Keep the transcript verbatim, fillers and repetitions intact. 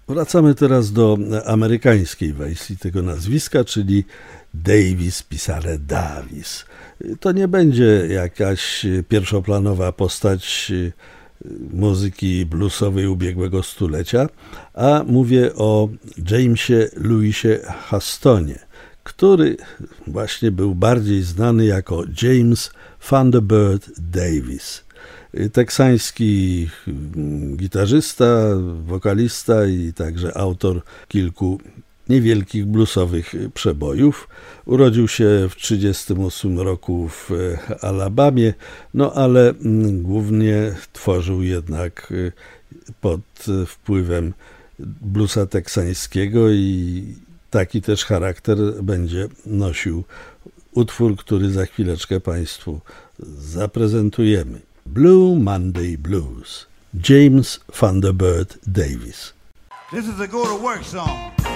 Wracamy teraz do amerykańskiej wersji tego nazwiska, czyli Davis, pisane Davis. To nie będzie jakaś pierwszoplanowa postać muzyki bluesowej ubiegłego stulecia, a mówię o Jamesie Louisie Hustonie, który właśnie był bardziej znany jako James Thunderbird Davis. Teksański gitarzysta, wokalista i także autor kilku niewielkich bluesowych przebojów. Urodził się w tysiąc dziewięćset trzydziestym ósmym roku w Alabamie, no ale głównie tworzył jednak pod wpływem bluesa teksańskiego i taki też charakter będzie nosił utwór, który za chwileczkę Państwu zaprezentujemy. Blue Monday Blues, James Thunderbird Davis. This is a go to work song.